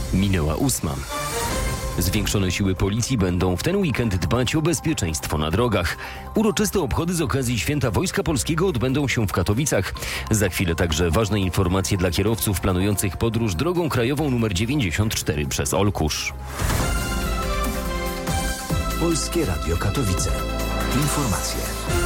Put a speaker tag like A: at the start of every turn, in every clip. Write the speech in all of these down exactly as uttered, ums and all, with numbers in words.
A: Minęła ósma. Zwiększone siły policji będą w ten weekend dbać o bezpieczeństwo na drogach. Uroczyste obchody z okazji Święta Wojska Polskiego odbędą się w Katowicach. Za chwilę także ważne informacje dla kierowców planujących podróż drogą krajową nr dziewięćdziesiąt cztery przez Olkusz.
B: Polskie Radio Katowice. Informacje.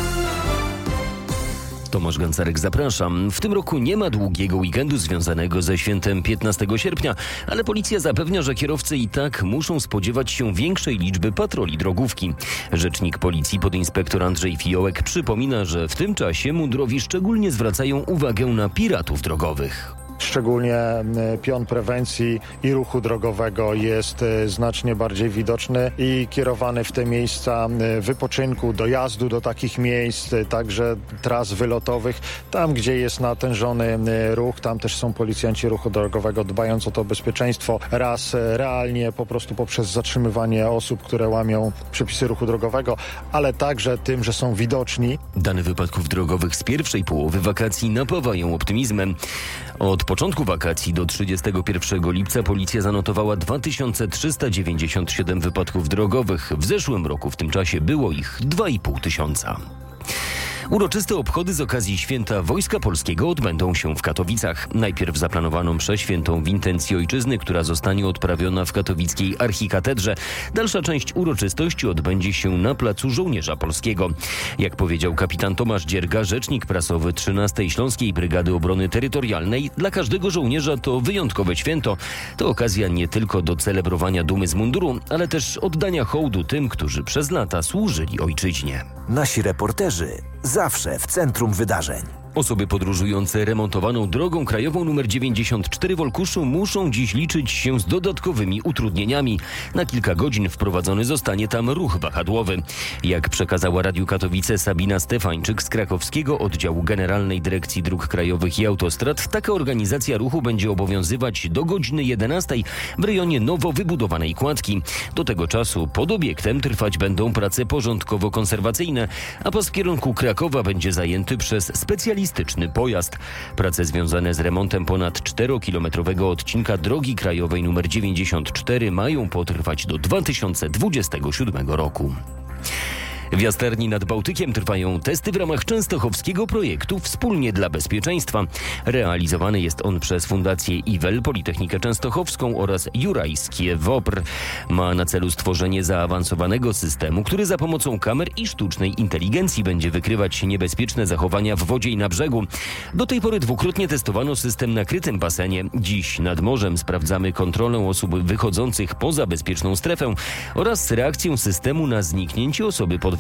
A: Tomasz Gancarek, zapraszam. W tym roku nie ma długiego weekendu związanego ze świętem piętnastego sierpnia, ale policja zapewnia, że kierowcy i tak muszą spodziewać się większej liczby patroli drogówki. Rzecznik policji podinspektor Andrzej Fiołek przypomina, że w tym czasie mundurowi szczególnie zwracają uwagę na piratów drogowych.
C: Szczególnie pion prewencji i ruchu drogowego jest znacznie bardziej widoczny i kierowany w te miejsca wypoczynku, dojazdu do takich miejsc, także tras wylotowych. Tam, gdzie jest natężony ruch, tam też są policjanci ruchu drogowego, dbając o to bezpieczeństwo. Raz realnie po prostu poprzez zatrzymywanie osób, które łamią przepisy ruchu drogowego, ale także tym, że są widoczni.
A: Dane wypadków drogowych z pierwszej połowy wakacji napawają optymizmem. Od początku wakacji do trzydziestego pierwszego lipca policja zanotowała dwa tysiące trzysta dziewięćdziesiąt siedem wypadków drogowych. W zeszłym roku w tym czasie było ich dwa i pół tysiąca. Uroczyste obchody z okazji Święta Wojska Polskiego odbędą się w Katowicach. Najpierw zaplanowano mszę świętą w intencji ojczyzny, która zostanie odprawiona w katowickiej archikatedrze. Dalsza część uroczystości odbędzie się na placu Żołnierza Polskiego. Jak powiedział kapitan Tomasz Dzierga, rzecznik prasowy trzynastej Śląskiej Brygady Obrony Terytorialnej, dla każdego żołnierza to wyjątkowe święto. To okazja nie tylko do celebrowania dumy z munduru, ale też oddania hołdu tym, którzy przez lata służyli ojczyźnie.
B: Nasi reporterzy zawsze w centrum wydarzeń.
A: Osoby podróżujące remontowaną drogą krajową nr dziewięćdziesiąt cztery w Olkuszu muszą dziś liczyć się z dodatkowymi utrudnieniami. Na kilka godzin wprowadzony zostanie tam ruch wahadłowy. Jak przekazała Radiu Katowice Sabina Stefańczyk z krakowskiego oddziału Generalnej Dyrekcji Dróg Krajowych i Autostrad, taka organizacja ruchu będzie obowiązywać do godziny jedenastej w rejonie nowo wybudowanej kładki. Do tego czasu pod obiektem trwać będą prace porządkowo-konserwacyjne, a pas w kierunku Krakowa będzie zajęty przez specjalistyczny pojazd. Prace związane z remontem ponad czterokilometrowego odcinka drogi krajowej nr dziewięćdziesiąt cztery mają potrwać do dwa tysiące dwudziestego siódmego roku. W Jasterni nad Bałtykiem trwają testy w ramach częstochowskiego projektu Wspólnie dla Bezpieczeństwa. Realizowany jest on przez Fundację I W E L, Politechnikę Częstochowską oraz Jurajskie W O P R. Ma na celu stworzenie zaawansowanego systemu, który za pomocą kamer i sztucznej inteligencji będzie wykrywać niebezpieczne zachowania w wodzie i na brzegu. Do tej pory dwukrotnie testowano system na krytym basenie. Dziś nad morzem sprawdzamy kontrolę osób wychodzących poza bezpieczną strefę oraz reakcję systemu na zniknięcie osoby pod